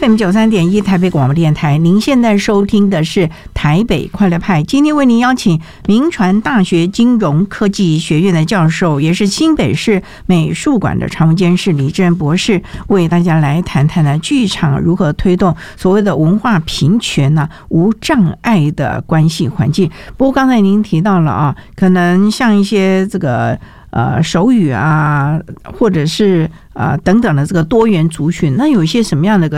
FM93.1台北广播电台，您现在收听的是台北快乐派。今天为您邀请铭传大学金融科技学院的教授，也是新北市美术馆的常务监事李志仁博士，为大家来谈谈呢剧场如何推动所谓的文化平权呢无障碍的关系环境。不过刚才您提到了啊，可能像一些这个手语啊，或者是等等的这个多元族群，那有一些什么样的